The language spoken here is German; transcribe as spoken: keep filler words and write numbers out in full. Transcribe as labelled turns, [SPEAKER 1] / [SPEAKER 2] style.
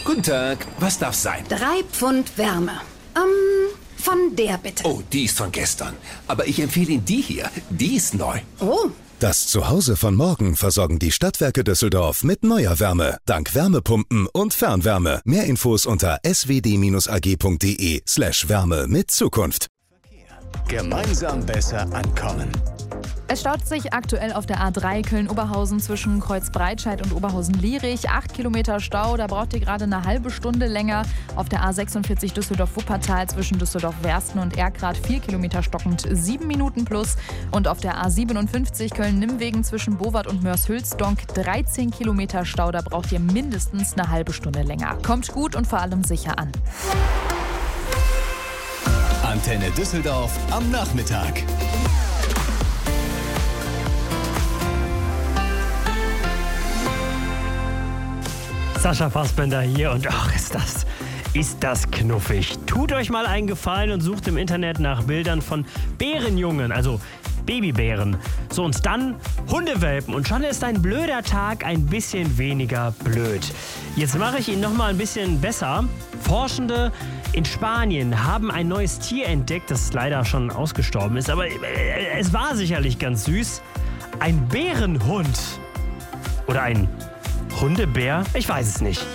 [SPEAKER 1] Guten Tag, was darf sein?
[SPEAKER 2] Drei Pfund Wärme. Ähm, von der bitte.
[SPEAKER 1] Oh, die ist von gestern. Aber ich empfehle Ihnen die hier. Die ist neu.
[SPEAKER 2] Oh.
[SPEAKER 3] Das Zuhause von morgen versorgen die Stadtwerke Düsseldorf mit neuer Wärme. Dank Wärmepumpen und Fernwärme. Mehr Infos unter s w d Bindestrich a g punkt d e slash Wärme mit Zukunft.
[SPEAKER 4] Gemeinsam besser ankommen.
[SPEAKER 5] Es staut sich aktuell auf der A drei Köln-Oberhausen zwischen Kreuzbreitscheid und Oberhausen-Lierich. Acht Kilometer Stau, da braucht ihr gerade eine halbe Stunde länger. Auf der A sechsundvierzig Düsseldorf-Wuppertal zwischen Düsseldorf-Wersten und Erkrath vier Kilometer stockend, sieben Minuten plus. Und auf der A siebenundfünfzig Köln-Nimmwegen zwischen Bowart und Mörs-Hülsdonk dreizehn Kilometer Stau, da braucht ihr mindestens eine halbe Stunde länger. Kommt gut und vor allem sicher an.
[SPEAKER 4] Antenne Düsseldorf am Nachmittag.
[SPEAKER 6] Sascha Fassbender hier und ach, ist das, ist das knuffig. Tut euch mal einen Gefallen und sucht im Internet nach Bildern von Bärenjungen, also Babybären. So, und dann Hundewelpen und schon ist ein blöder Tag ein bisschen weniger blöd. Jetzt mache ich ihn noch mal ein bisschen besser. Forschende in Spanien haben ein neues Tier entdeckt, das leider schon ausgestorben ist, aber es war sicherlich ganz süß. Ein Bärenhund. Oder ein Hundebär? Ich weiß es nicht.